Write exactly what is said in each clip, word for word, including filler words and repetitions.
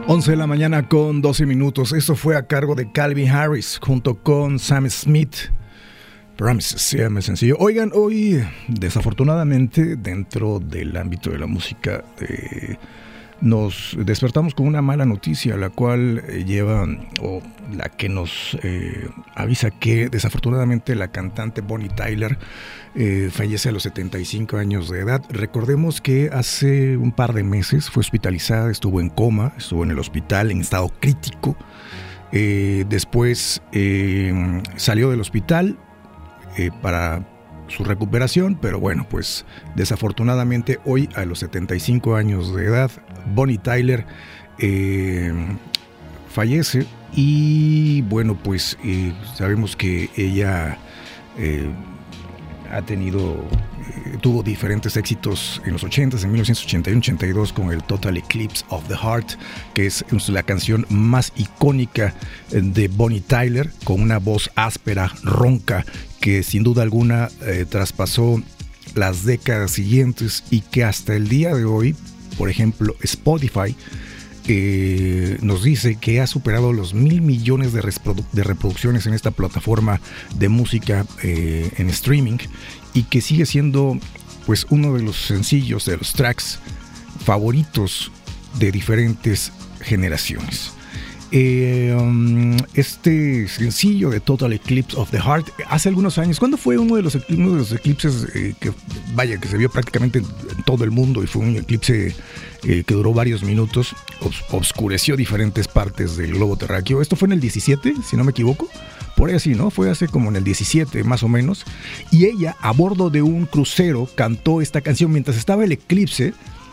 once de la mañana con doce minutos. Esto fue a cargo de Calvin Harris junto con Sam Smith. Promises, se llama sencillo. Oigan, hoy desafortunadamente dentro del ámbito de la música eh, nos despertamos con una mala noticia, la cual eh, lleva, o la que nos eh, avisa que desafortunadamente la cantante Bonnie Tyler eh, fallece a los setenta y cinco años de edad. Recordemos que hace un par de meses fue hospitalizada, estuvo en coma, estuvo en el hospital en estado crítico. Eh, después eh, salió del hospital eh, para su recuperación, pero bueno, pues desafortunadamente hoy a los setenta y cinco años de edad Bonnie Tyler eh, fallece. Y bueno, pues eh, sabemos que ella eh, ha tenido eh, tuvo diferentes éxitos en los ochentas, en mil novecientos ochenta y uno ochenta y dos con el Total Eclipse of the Heart, que es la canción más icónica de Bonnie Tyler, con una voz áspera, ronca, que sin duda alguna eh, traspasó las décadas siguientes y que hasta el día de hoy, por ejemplo, Spotify eh, nos dice que ha superado los mil millones de, reprodu- de reproducciones en esta plataforma de música eh, en streaming, y que sigue siendo pues uno de los sencillos, de los tracks favoritos de diferentes generaciones. Eh, um, este sencillo de Total Eclipse of the Heart, hace algunos años, ¿cuándo fue uno de los, uno de los eclipses eh, que vaya, que se vio prácticamente en, en todo el mundo, y fue un eclipse eh, que duró varios minutos, obs- obscureció diferentes partes del globo terráqueo? Esto fue en el diecisiete, si no me equivoco, por ahí así, ¿no? Fue hace como en el diecisiete más o menos, y ella a bordo de un crucero cantó esta canción mientras estaba el eclipse.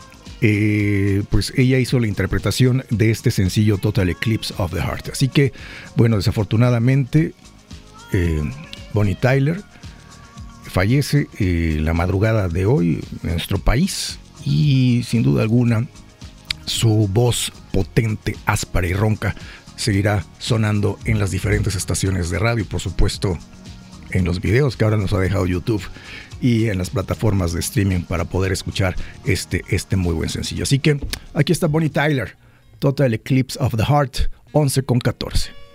Eh, pues ella hizo la interpretación de este sencillo Total Eclipse of the Heart. Así que, bueno, desafortunadamente eh, Bonnie Tyler fallece eh, la madrugada de hoy en nuestro país, y sin duda alguna su voz potente, áspera y ronca seguirá sonando en las diferentes estaciones de radio, y por supuesto en los videos que ahora nos ha dejado YouTube y en las plataformas de streaming para poder escuchar este, este muy buen sencillo. Así que aquí está Bonnie Tyler, Total Eclipse of the Heart, once con catorce.